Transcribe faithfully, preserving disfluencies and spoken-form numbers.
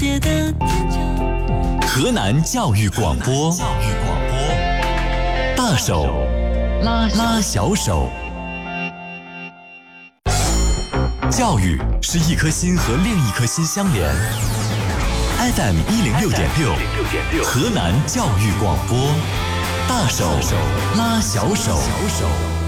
河南教育广播，大手拉拉小手。教育是一颗心和另一颗心相连。F M 一零六点六，河南教育广播，大手拉小手。